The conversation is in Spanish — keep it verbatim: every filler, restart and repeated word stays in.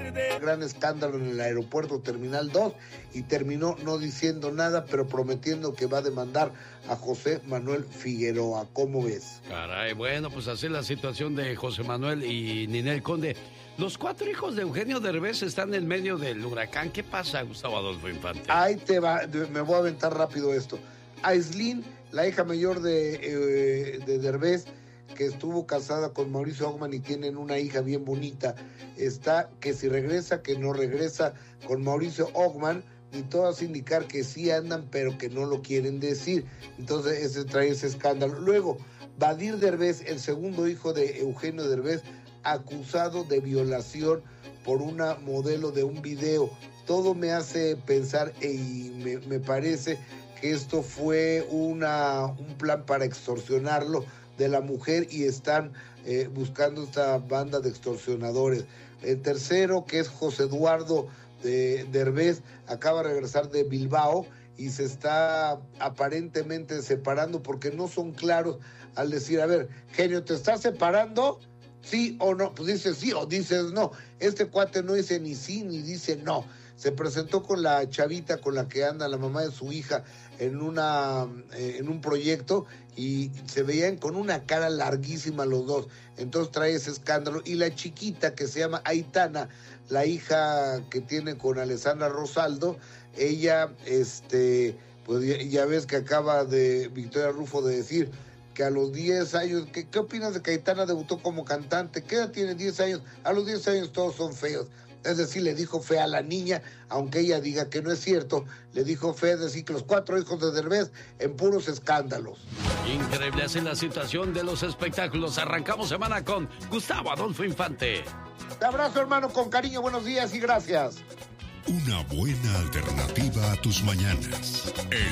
Gran escándalo en el aeropuerto Terminal dos y terminó no diciendo nada, pero prometiendo que va a demandar a José Manuel Figueroa. ¿Cómo ves? Caray, bueno, pues así es la situación de José Manuel y Ninel Conde. Los cuatro hijos de Eugenio Derbez están en medio del huracán. ¿Qué pasa, Gustavo Adolfo Infante? Ahí te va, me voy a aventar rápido esto. Aislinn, la hija mayor de, eh, de Derbez, que estuvo casada con Mauricio Ockman y tienen una hija bien bonita, está que si regresa, que no regresa con Mauricio Ockman, y todas indicar que sí andan, pero que no lo quieren decir. Entonces ese trae ese escándalo. Luego, Badir Derbez, el segundo hijo de Eugenio Derbez, acusado de violación por una modelo de un video. Todo me hace pensar y me, me parece que esto fue una, un plan para extorsionarlo de la mujer y están eh, buscando esta banda de extorsionadores. El tercero, que es José Eduardo de Derbez, acaba de regresar de Bilbao y se está aparentemente separando porque no son claros al decir, a ver, genio, ¿te estás separando? ¿Sí o no? Pues dice sí o dices no. Este cuate no dice ni sí ni dice no. Se presentó con la chavita con la que anda la mamá de su hija en una eh, en un proyecto y se veían con una cara larguísima los dos. Entonces trae ese escándalo. Y la chiquita que se llama Aitana, la hija que tiene con Alessandra Rosaldo, ella, este, pues ya, ya ves que acaba de Victoria Rufo de decir que a los diez años, ¿qué, qué opinas de que Aitana debutó como cantante? ¿Qué edad tiene? diez años. A los diez años todos son feos. Es decir, le dijo fea a la niña, aunque ella diga que no es cierto, le dijo fea, es decir, que los cuatro hijos de Derbez en puros escándalos. Increíble, así la situación de los espectáculos. Arrancamos semana con Gustavo Adolfo Infante. Te abrazo, hermano, con cariño, buenos días y gracias. Una buena alternativa a tus mañanas. El